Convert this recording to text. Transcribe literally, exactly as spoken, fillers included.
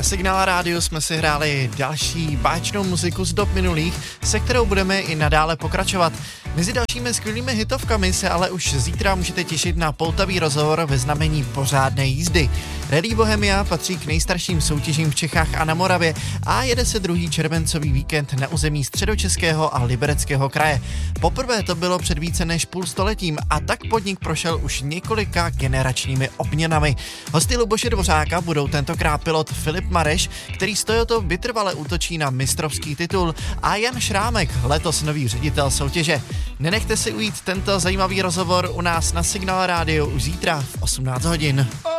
Signál Rádiu jsme si hráli další báječnou muziku z dob minulých, se kterou budeme i nadále pokračovat. Mezi dalšími skvělými hitovkami se ale už zítra můžete těšit na poutavý rozhovor ve znamení pořádné jízdy. Rally Bohemia patří k nejstarším soutěžím v Čechách a na Moravě a jede se druhý červencový víkend na území Středočeského a Libereckého kraje. Poprvé to bylo před více než půl stoletím a tak podnik prošel už několika generačními obměnami. Hosty Luboše Dvořáka budou tentokrát pilot Filip Mareš, který s Toyotou vytrvale útočí na mistrovský titul, a Jan Šrámek, letos nový ředitel soutěže. Nenechte si ujít tento zajímavý rozhovor u nás na Signál Rádiu už zítra v osmnáct hodin.